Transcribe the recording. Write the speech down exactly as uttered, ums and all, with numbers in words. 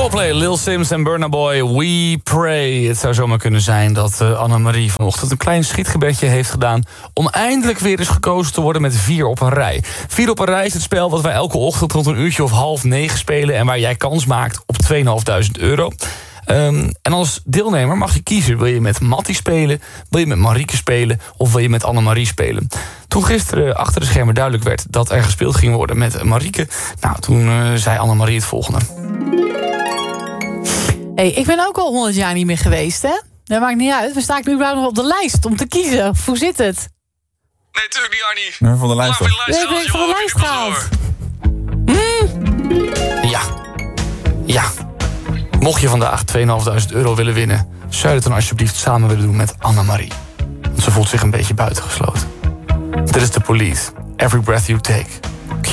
Coldplay, Lil Sims en Burna Boy, We Pray. Het zou zomaar kunnen zijn dat uh, Annemarie vanochtend een klein schietgebedje heeft gedaan om eindelijk weer eens gekozen te worden met vier op een rij. Vier op een rij is het spel wat wij elke ochtend rond een uurtje of half negen spelen en waar jij kans maakt op tweeduizend vijfhonderd euro. Um, en als deelnemer mag je kiezen. Wil je met Mattie spelen, wil je met Marieke spelen of wil je met Annemarie spelen? Toen gisteren achter de schermen duidelijk werd dat er gespeeld ging worden met Marieke, nou, toen uh, zei Annemarie het volgende. Hey, ik ben ook al honderd jaar niet meer geweest, hè? Dat maakt niet uit. We staan nu überhaupt nog op de lijst om te kiezen. Hoe zit het? Nee, tuurlijk niet, Arnie. Nee, van de lijst af. Nee, ik ben van de lijst gehaald. Mm. Ja. Ja. Mocht je vandaag tweeduizend vijfhonderd euro willen winnen, zou je het dan alsjeblieft samen willen doen met Annemarie. Want ze voelt zich een beetje buitengesloten. Dit is The Police. Every Breath You Take.